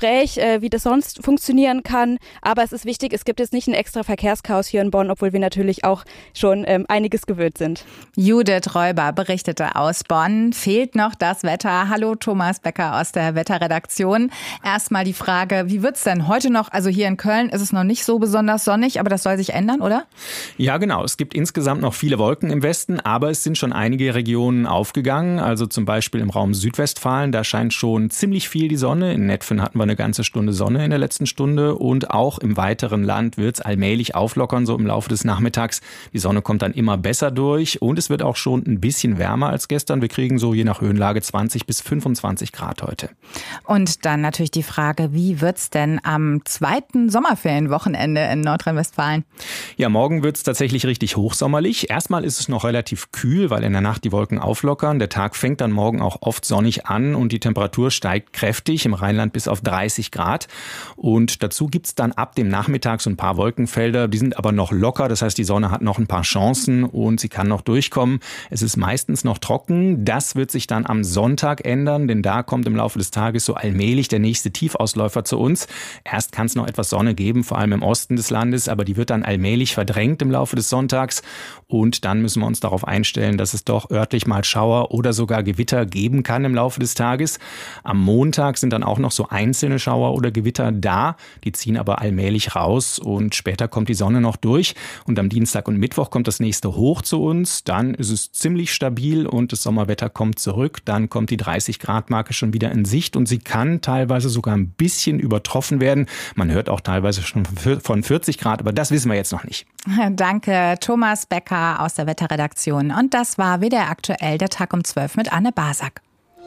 Gespräch, wie das sonst funktionieren kann. Aber es ist wichtig, es gibt jetzt nicht ein extra Verkehrschaos hier in Bonn, obwohl wir natürlich auch schon einiges gewöhnt sind. Judith Räuber berichtete aus Bonn. Fehlt noch das Wetter? Hallo, Thomas Becker aus der Wetterredaktion. Erstmal die Frage, wie wird's denn heute noch? Also hier in Köln ist es noch nicht so besonders sonnig, aber das soll sich ändern, oder? Ja, genau. Es gibt insgesamt noch viele Wolken im Westen, aber es sind schon einige Regionen aufgegangen. Also zum Beispiel im Raum Südwestfalen, da scheint schon ziemlich viel die Sonne. In Netphen hatten wir eine ganze Stunde Sonne in der letzten Stunde und auch im weiteren Land wird es allmählich auflockern, so im Laufe des Nachmittags. Die Sonne kommt dann immer besser durch und es wird auch schon ein bisschen wärmer als gestern. Wir kriegen so je nach Höhenlage 20 bis 25 Grad heute. Und dann natürlich die Frage, wie wird's denn am zweiten Sommerferienwochenende in Nordrhein-Westfalen? Ja, morgen wird's tatsächlich richtig hochsommerlich. Erstmal ist es noch relativ kühl, weil in der Nacht die Wolken auflockern. Der Tag fängt dann morgen auch oft sonnig an und die Temperatur steigt kräftig, im Rheinland bis auf 30 Grad. Und dazu gibt's dann ab dem Nachmittag so ein paar Wolkenfelder, die sind aber noch locker, das heißt, die Sonne hat noch ein paar Chancen und sie kann noch durchkommen. Es ist meistens noch trocken, das wird sich dann am Sonntag ändern, denn da kommt im Laufe des Tages so allmählich der nächste Tiefausläufer zu uns. Erst kann es noch etwas Sonne geben, vor allem im Osten des Landes, aber die wird dann allmählich verdrängt im Laufe des Sonntags und dann müssen wir uns darauf einstellen, dass es doch örtlich mal Schauer oder sogar Gewitter geben kann im Laufe des Tages. Am Montag sind dann auch noch so einzelne Schauer oder Gewitter da, die ziehen aber allmählich raus und später kommt die Sonne noch durch und am Dienstag und Mittwoch kommt das nächste Hoch zu uns, dann ist es ziemlich stabil und das Sommerwetter kommt zurück, dann kommt die 30-Grad-Marke schon wieder in Sicht und sie kann teilweise sogar ein bisschen übertroffen werden. Man hört auch teilweise schon von 40 Grad, aber das wissen wir jetzt noch nicht. Danke, Thomas Becker aus der Wetterredaktion. Und das war WDR aktuell, der Tag um 12 mit Anne Basak.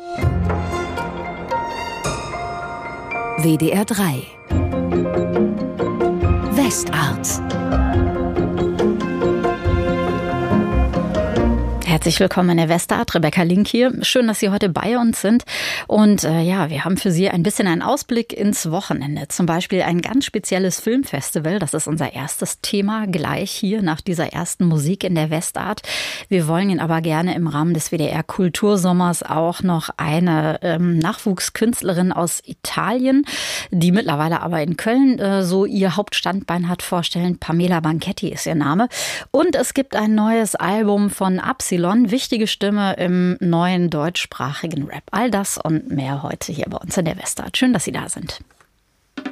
WDR 3 Westart. Herzlich willkommen in der Westart. Rebecca Link hier. Schön, dass Sie heute bei uns sind. Und wir haben für Sie ein bisschen einen Ausblick ins Wochenende. Zum Beispiel ein ganz spezielles Filmfestival. Das ist unser erstes Thema gleich hier nach dieser ersten Musik in der Westart. Wir wollen Ihnen aber gerne im Rahmen des WDR Kultursommers auch noch eine Nachwuchskünstlerin aus Italien, die mittlerweile aber in Köln so ihr Hauptstandbein hat, vorstellen. Pamela Banchetti ist ihr Name. Und es gibt ein neues Album von Absilon. Wichtige Stimme im neuen deutschsprachigen Rap. All das und mehr heute hier bei uns in der Westart. Schön, dass Sie da sind.